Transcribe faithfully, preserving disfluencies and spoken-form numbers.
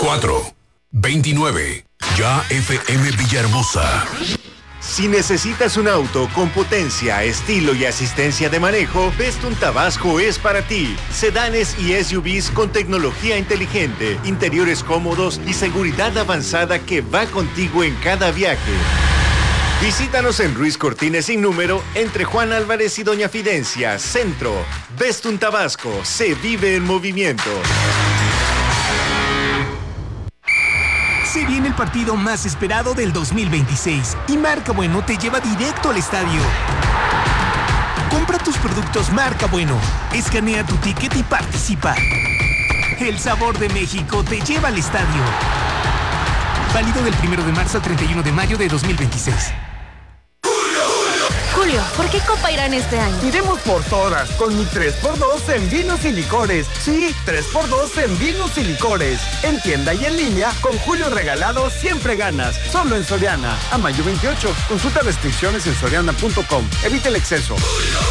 cuatro, veintinueve. Ya F M Villahermosa. Si necesitas un auto con potencia, estilo y asistencia de manejo, Bestun Tabasco es para ti. Sedanes y S U Vs con tecnología inteligente, interiores cómodos y seguridad avanzada que va contigo en cada viaje. Visítanos en Ruiz Cortines sin número, entre Juan Álvarez y Doña Fidencia, Centro. Bestun Tabasco, se vive en movimiento. Se viene el partido más esperado del dos mil veintiséis y Marca Bueno te lleva directo al estadio. Compra tus productos Marca Bueno, escanea tu ticket y participa. El sabor de México te lleva al estadio. Válido del primero de marzo al treinta y uno de mayo de dos mil veintiséis. Julio, ¿por qué Copa Irán este año? Iremos por todas, con mi tres por dos en vinos y licores. Sí, tres por dos en vinos y licores. En tienda y en línea, con Julio Regalado siempre ganas. Solo en Soriana. A mayo veintiocho. Consulta restricciones en soriana punto com. Evita el exceso.